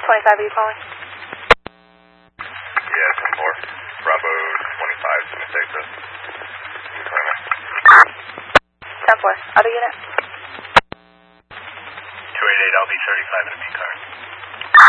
25, are you calling? Yeah, 10-4. Bravo 25, Simi Texas. 10-4. Other unit? 288, I'll be 35 in a beacon.